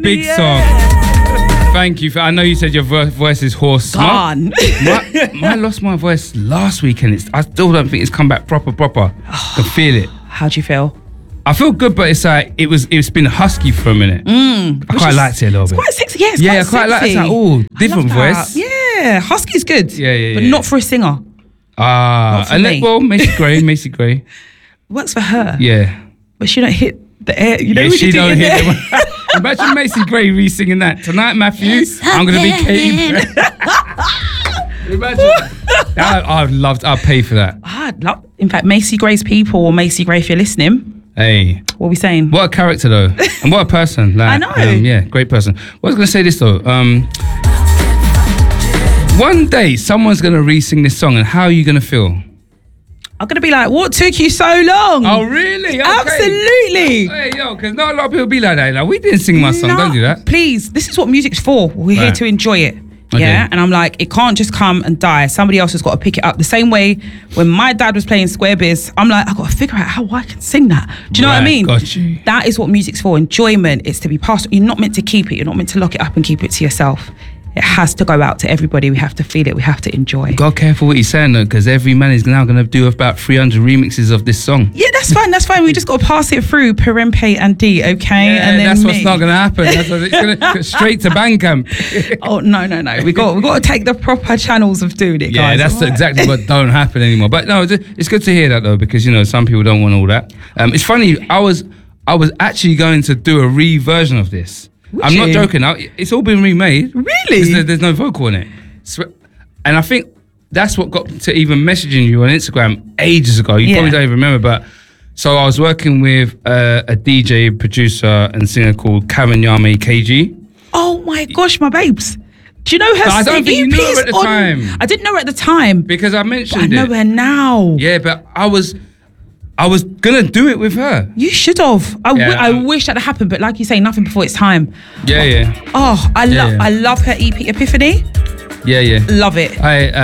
big song. Thank you. I know you said your voice is hoarse. Gone. I lost my voice last week and I still don't think it's come back proper. I can feel it. How do you feel? I feel good, but it's like it's been husky for a minute. I quite liked it a little bit. Quite sexy. Yeah, it's I quite quite like it. sexy. Like, different voice. Yeah, husky's good. Yeah. But not for a singer. Not for me. Well, Macy Gray. Works for her. Yeah. But she don't hit the air. You know Yeah, when she you do don't it hit there? it. Imagine Macy Gray re-singing that. Tonight, Matthew, I'm going to be Katy Perry. Imagine. I'd pay for that. I'd love. In fact, Macy Gray's people, or Macy Gray, if you're listening, Hey. what are we saying? What a character, though. And what a person. Like, I know. Yeah, great person. I was going to say this, though. One day, someone's going to re-sing this song, and how are you going to feel? I'm going to be like, what took you so long? Oh, really? Okay. Absolutely. Hey, yo, because not a lot of people be like that. Like, we didn't sing my song. Don't do that. Please, this is what music's for. We're here Right. to enjoy it. Okay. Yeah, and I'm like, it can't just come and die. Somebody else has got to pick it up. The same way when my dad was playing Square Biz, I'm like, I've got to figure out how I can sing that. Do you know what I Right, mean? got you. That is what music's for. Enjoyment. It's to be passed. You're not meant to keep it. You're not meant to lock it up and keep it to yourself. It has to go out to everybody. We have to feel it. We have to enjoy. God, careful what you're saying, though, because every man is now going to do about 300 remixes of this song. Yeah, that's fine. That's fine. We just got to pass it through Perempe and D, okay? Yeah, and then that's me. what's not going to happen. That's what, it's going to go straight to Bandcamp. Oh no! We got to take the proper channels of doing it, Yeah, guys. that's alright? exactly what don't happen anymore. But no, it's good to hear that, though, because, you know, some people don't want all that. It's funny, I was actually going to do a re-version of this. Would I'm not you? joking. It's all been remade. Really? There's no vocal in it. And I think that's what got to even messaging you on Instagram ages ago. You probably don't even remember, but so I was working with a DJ, producer and singer called Karen Yame KG. Oh my gosh, my babes. Do you know her? I don't think you knew her at the on- time. I didn't know her at the time. Because I But I mentioned know it. her now. Yeah, but I was gonna do it with her. You should have. I wish that had happened, but like you say, nothing before its time. Yeah. Oh, I Yeah. love her EP Epiphany. Yeah. Love it.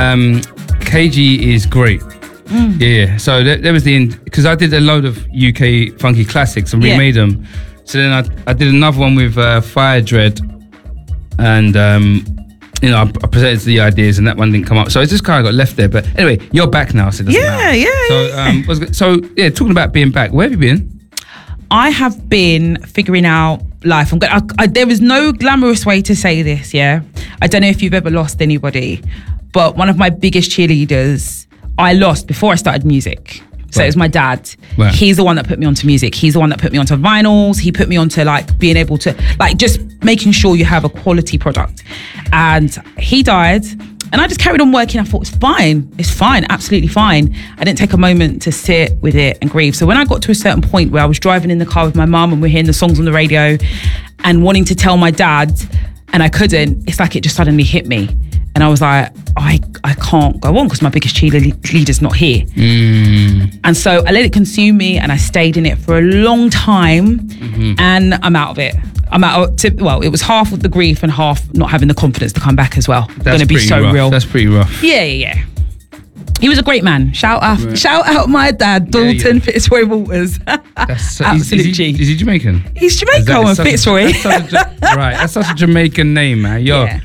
KG is great. Yeah. So there was because I did a load of UK funky classics and remade them. So then I did another one with Fire Dread, and you know, I presented the ideas, and that one didn't come up. So it just kind of got left there. But anyway, you're back now, so it doesn't matter. So talking about being back, where have you been? I have been figuring out life. There is no glamorous way to say this, yeah? I don't know if you've ever lost anybody, but one of my biggest cheerleaders, I lost before I started music. So it was my dad. Right. He's the one that put me onto music. He's the one that put me onto vinyls. He put me onto like being able to, like just making sure you have a quality product. And he died. And I just carried on working. I thought, it's fine, absolutely fine. I didn't take a moment to sit with it and grieve. So when I got to a certain point where I was driving in the car with my mum and we're hearing the songs on the radio and wanting to tell my dad, and I couldn't, it's like it just suddenly hit me. And I was like, I can't go on because my biggest cheerleader's not here. And so I let it consume me and I stayed in it for a long time and I'm out of it. It was half of the grief and half not having the confidence to come back as well. That's Gonna be so rough. real. That's pretty rough. Yeah. He was a great man. Shout out my dad, Dalton Fitzroy Waters. That's Absolute G. Is he Jamaican? He's Jamaican and Fitzroy. That's such a Jamaican name, man.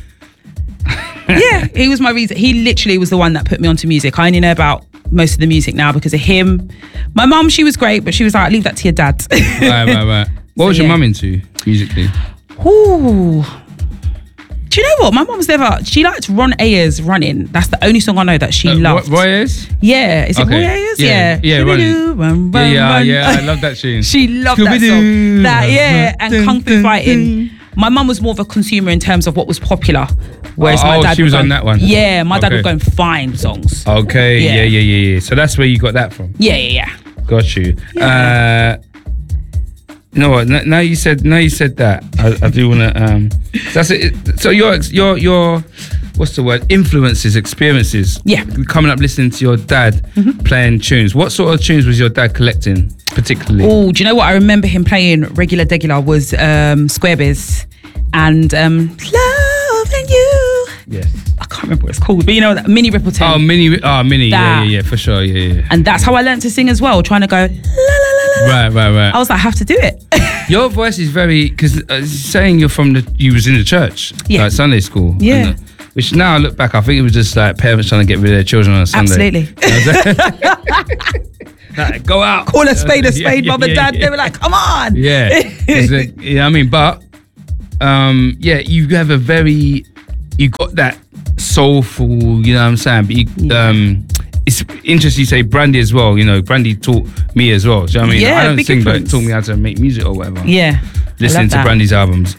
Yeah, he was my reason. He literally was the one that put me onto music. I only know about most of the music now because of him. My mum, she was great, but she was like, leave that to your dad. Right. What was your mum into musically? Ooh. Do you know what? My mum's she liked Ron Ayers Running. That's the only song I know that she loved. Roy Ayers? Yeah. Is it Roy Ayers? Yeah. Running. Yeah. I love that tune. She loved that song. And Kung Fu Fighting. My mum was more of a consumer in terms of what was popular. Whereas my dad she was on that one. Yeah, my dad would go and find songs. Okay, yeah. So that's where you got that from. Yeah. Got you. Yeah. You know what? Now you said that. I do want to. That's it. So your what's the word? Influences, experiences. Yeah. Coming up, listening to your dad playing tunes. What sort of tunes was your dad collecting, particularly? Oh, do you know what? I remember him playing Regular Degular was Square Biz and Loving You. Yes. I can't remember what it's called, but you know, that Minnie Rippleton. Oh, Minnie. That. Yeah, for sure. Yeah. And that's how I learned to sing as well, trying to go, la, la, la, la, la. Right. I was like, I have to do it. Your voice is very, because saying you was in the church, Yeah. like Sunday school. Yeah. And, which now I look back, I think it was just like parents trying to get rid of their children on a Sunday. Absolutely. Like, go out. Call a spade, mum and dad. They were like, come on. Yeah. It's like, you know what I mean? But, you have you got that soulful, you know what I'm saying? But it's interesting you say Brandy as well. You know, Brandy taught me as well. Do you know what I mean? Yeah, I don't big sing, influence. but it taught me how to make music or whatever. Yeah. Listening to Brandy's albums.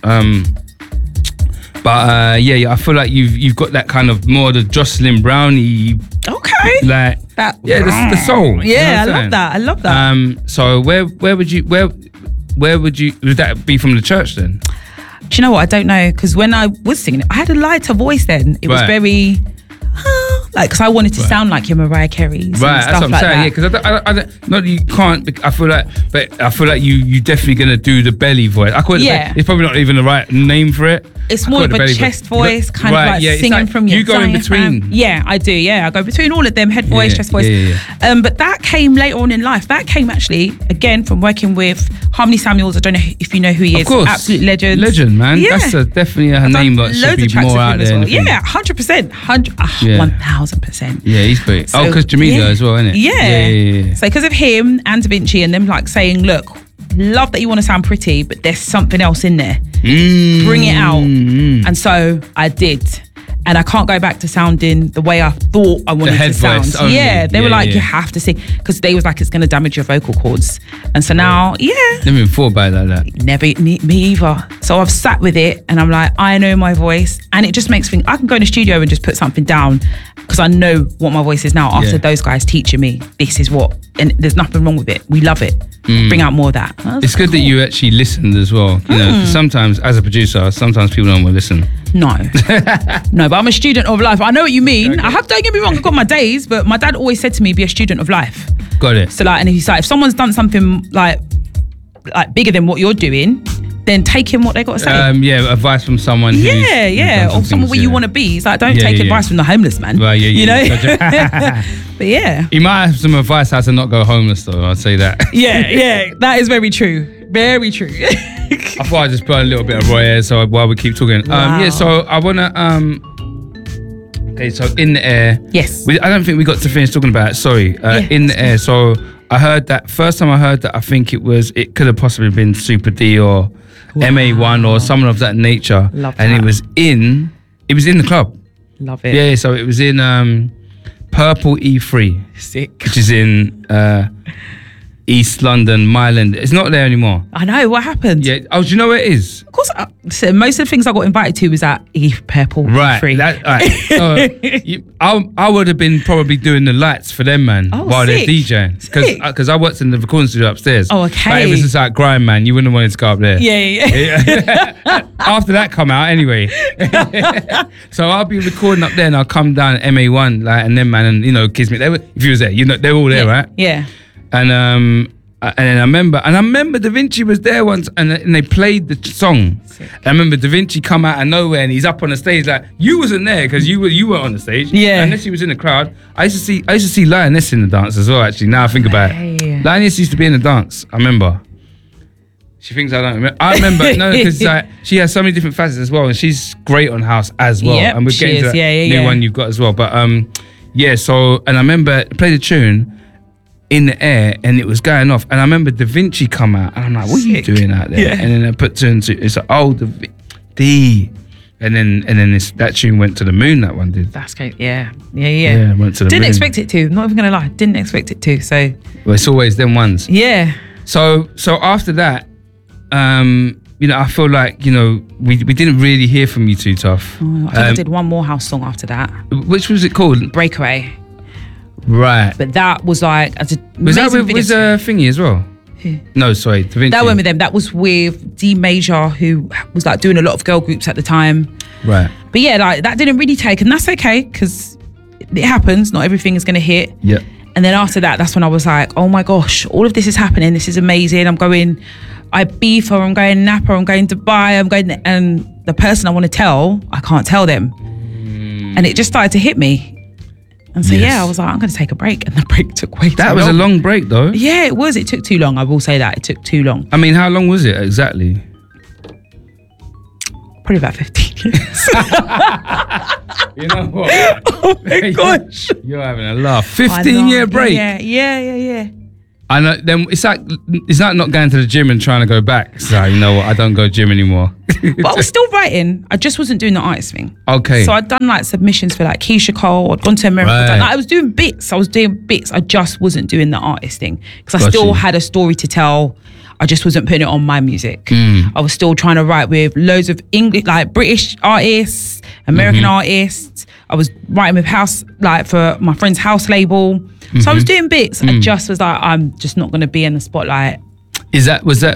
I feel like you've got that kind of more the Jocelyn Brownie, Okay. like That. the soul. you know Yeah, what I'm I saying? love that. So where would you would that be from the church then? Do you know what? I don't know, because when I was singing it, I had a lighter voice then. It was Right. very, because I wanted to sound like your Mariah Carey's and Right, stuff that's what I'm like saying. that. Yeah, because I don't, not that you can't. I feel like you definitely gonna do the belly voice. I call it. Yeah. It's probably not even the right name for it. It's I more call of it the a belly chest voice, kind of Right, like yeah, it's singing like from your you go in between. diaphragm. Yeah, I do. Yeah, I go between all of them, head voice, Yeah, chest voice. yeah. But that came later on in life. That came actually again from working with Harmony Samuels. I don't know if you know who he is. Of course, Absolute legend, man. Yeah. That's definitely a name that should loads be of tracks more with out him as there. well. in the thing. Yeah, 100%, Yeah. 1000%. Yeah, he's great. So, because Jamila yeah. as well, isn't it? Yeah. So because of him and Da Vinci and them like saying, look, love that you want to sound pretty, but there's something else in there. Bring it out. And so I did. And I can't go back to sounding the way I thought I wanted head to sound. voice only. Yeah, they were Yeah, like, yeah. you have to sing, because they was like, it's going to damage your vocal cords. And so now, Never even thought about it like that. never me either. So I've sat with it and I'm like, I know my voice, and it just makes me think I can go in the studio and just put something down because I know what my voice is now after Yeah. those guys teaching me this is what, and there's nothing wrong with it. We love it. Bring out more of that. I was It's like, good that you actually listened as well. You know, 'cause sometimes as a producer, sometimes people don't want to listen. No, but I'm a student of life. I know what you mean. Don't get me wrong, I've got my days, but my dad always said to me, be a student of life. Got it. So like, and he's like, if someone's done something like bigger than what you're doing, then take in what they got to say. Advice from someone. who's Yeah, done some or someone things, where you want to be. He's like, don't Yeah, take yeah, advice yeah. from the homeless man. Right, yeah, You know? Gotcha. But yeah. He might have some advice how to not go homeless though. I'd say that. Yeah, that is very true. Very true. I thought I'd just put a little bit of Roy here, so while we keep talking. Wow. So I wanna okay, so In the Air. Yes. I don't think we got to finish talking about it. Sorry. In the Air. So I heard that first time I heard that, I think it could have possibly been Super D or MA1 or someone of that nature. Love and that. it was in the club. Love it. Yeah, so it was in Purple E3, Sick. which is in East London, Myland. It's not there anymore. I know, what happened? Yeah. Oh, do you know where it is? Of course, so most of the things I got invited to was at Purple Right. Free. Right. So I would have been probably doing the lights for them, man, Oh, while sick. they're DJing. Sick. Because I worked in the recording studio upstairs. Oh, okay. But it was just like grind, man. You wouldn't have wanted to go up there. Yeah. After that come out anyway. So I'll be recording up there and I'll come down at MA1 like, and then man, and Kismet. If you was there, they're all there, right? Yeah. And then I remember Da Vinci was there once, and they played the song. Sick. I remember Da Vinci come out of nowhere, and he's up on the stage like you wasn't there because you were on the stage. Yeah. Unless he was in the crowd. I used to see Lioness in the dance as well. Actually, now I think about it, Hey. Lioness used to be in the dance. I remember. She thinks I don't remember. I remember no, because she has so many different facets as well, and she's great on house as well. Yep, and we're she getting to is. that Yeah, new yeah. one you've got as well. But yeah. So and I remember play the tune. In the Air, and it was going off, and I remember Da Vinci come out, and I'm like, "What are you Sick. doing out there?" Yeah. And then I put two and two. It's like, "Oh, D," and then that tune went to the moon. That one did. That's great. Yeah. Yeah, went to the Didn't moon. expect it to. Not even gonna lie. Didn't expect it to. So Well, it's always them ones. yeah. So after that, I feel like we didn't really hear from you too tough. I think I did one more house song after that. Which was it called? Breakaway. Right. But that was like Was that with Thingy as well? No, sorry, Da Vinci. That went with them. That was with D Major, who was like doing a lot of girl groups at the time. Right. But yeah, like that didn't really take, and that's okay because it happens. Not everything is going to hit. Yeah. And then after that, that's when I was like, oh my gosh, all of this is happening. This is amazing. I'm going Ibiza, I'm going Napa, I'm going Dubai, I'm going, and the person I want to tell, I can't tell them. And it just started to hit me. And so, Yes. I was like, I'm going to take a break. And the break took way too long. That was a long break, though. Yeah, it was. It took too long. I will say that. It took too long. I mean, how long was it exactly? Probably about 15 years. You know what? Oh my gosh. You're having a laugh. I 15-year know. break. Yeah. I know. Then it's like not going to the gym and trying to go back. So you know what? I don't go gym anymore. But I was still writing. I just wasn't doing the artist thing. Okay. So I'd done like submissions for like Keisha Cole. I'd gone to America. Right. I was doing bits. I just wasn't doing the artist thing because I Got still you. had a story to tell. I just wasn't putting it on my music. Mm. I was still trying to write with loads of English, like British artists, American artists. I was writing with for my friend's house label. So I was doing bits. I just was like, I'm just not going to be in the spotlight. Was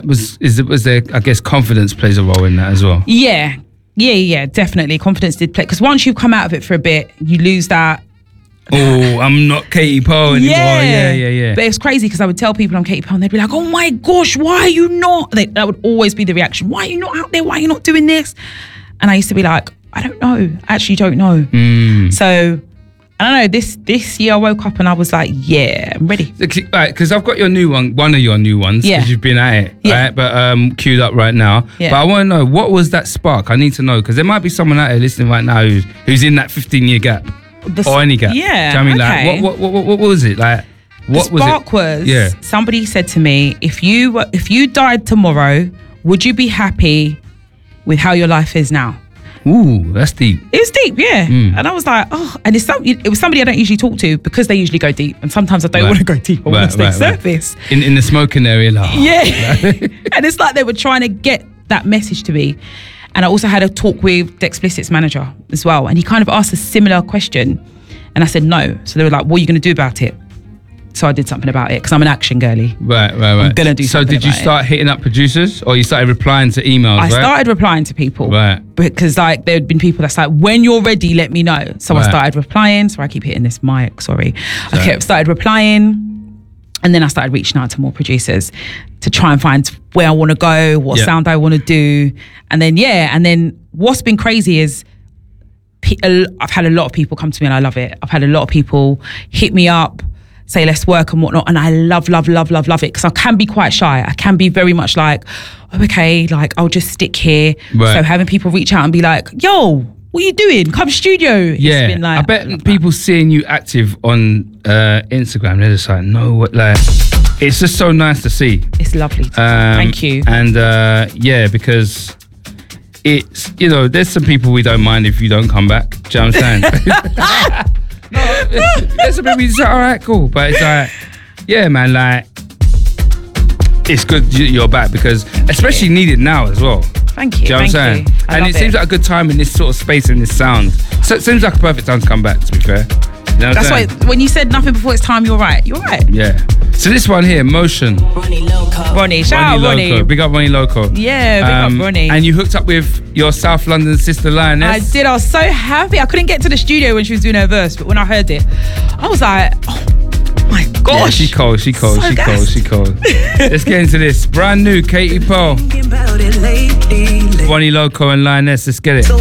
there? I guess confidence plays a role in that as well. Yeah, definitely. Confidence did play because once you've come out of it for a bit, you lose that. Oh, I'm not Katie Poe anymore. Yeah. But it's crazy because I would tell people I'm Katie Poe and they'd be like, oh my gosh, why are you not? That would always be the reaction. Why are you not out there? Why are you not doing this? And I used to be like, I don't know. I actually don't know. So, I don't know. This year I woke up and I was like, yeah, I'm ready. Right, because I've got your new one of your new ones. Yeah. Because you've been at it. Yeah. Right, but queued up right now. Yeah. But I want to know, what was that spark? I need to know because there might be someone out there listening right now who's in that 15-year gap. Or any gap. Yeah. Do you know what I okay. mean? Like, what was it? Like, what the spark was somebody said to me, if you died tomorrow, would you be happy with how your life is now? Ooh, that's deep. It's deep, yeah. And I was like, oh, and it was somebody I don't usually talk to because they usually go deep, and sometimes I don't want to go deep. I want to stay surface. In the smoking area, like, Yeah. And it's like they were trying to get that message to me. And I also had a talk with the Explicit's manager as well. And he kind of asked a similar question. And I said, no. So they were like, what are you going to do about it? So I did something about it because I'm an action girly. Right. I'm going to do something So did you about start hitting up producers or you started replying to emails, I started replying to people. Right. Because like there had been people that's like, when you're ready, let me know. So I started replying. Sorry, I keep hitting this mic, sorry. I started replying. And then I started reaching out to more producers to try and find where I want to go, what sound I want to do. And then what's been crazy is I've had a lot of people come to me and I love it. I've had a lot of people hit me up, say let's work and whatnot. And I love it because I can be quite shy. I can be very much like, oh, okay, like I'll just stick here. Right. So having people reach out and be like, yo, what are you doing? Come studio. Yeah, It's been like, I bet people seeing you active on Instagram, they're just like, no, what, like, it's just so nice to see. It's lovely. Thank you. And because it's, there's some people we don't mind if you don't come back. Do you know what I'm saying? There's some people just like, all right, cool. But it's like, yeah, man, like, it's good you're back because especially needed now as well. Thank you. Do you know what I'm saying? And it seems like a good time in this sort of space and this sound. So it seems like a perfect time to come back, to be fair. You know That's why when you said nothing before it's time, you're right. You're right. Yeah. So this one here, Motion. Ronnie, shout out Ronnie. Loco. Big up Ronnie Loco. Yeah, big up Ronnie. And you hooked up with your South London sister Lioness. I did. I was so happy. I couldn't get to the studio when she was doing her verse, but when I heard it, I was like, oh my gosh. Yeah, she cold. So gassed. Let's get into this. Brand new Katie Poe. Ronnie Loco and Lioness. Let's get it.